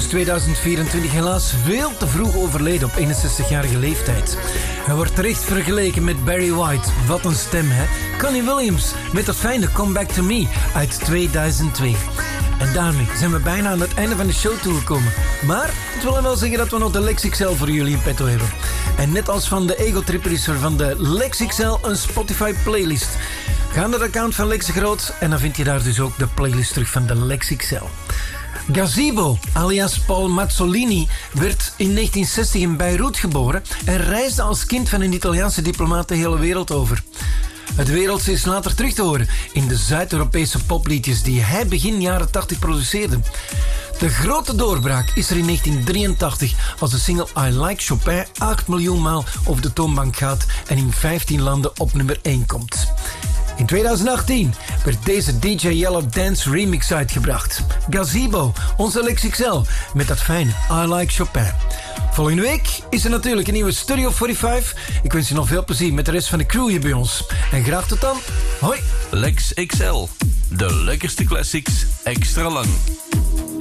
2024 helaas veel te vroeg overleden op 61-jarige leeftijd. Hij wordt terecht vergeleken met Barry White. Wat een stem, hè? Connie Williams met dat fijne Come Back to Me uit 2002. En daarmee zijn we bijna aan het einde van de show toegekomen. Maar het wil wel zeggen dat we nog de Lex XL voor jullie in petto hebben. En net als van de Ego Tripper is er van de Lex XL een Spotify playlist. Ga naar de account van Lex Groot en dan vind je daar dus ook de playlist terug van de Lex XL. Gazebo, alias Paul Mazzolini, werd in 1960 in Beirut geboren en reisde als kind van een Italiaanse diplomaat de hele wereld over. Het wereldse is later terug te horen in de Zuid-Europese popliedjes die hij begin jaren 80 produceerde. De grote doorbraak is er in 1983 als de single I Like Chopin 8 miljoen maal over de toonbank gaat en in 15 landen op nummer 1 komt. In 2018 werd deze DJ Yellow Dance remix uitgebracht. Gazebo, onze Lex XL, met dat fijne I Like Chopin. Volgende week is er natuurlijk een nieuwe Studio 45. Ik wens je nog veel plezier met de rest van de crew hier bij ons. En graag tot dan. Hoi. Lex XL, de lekkerste classics extra lang.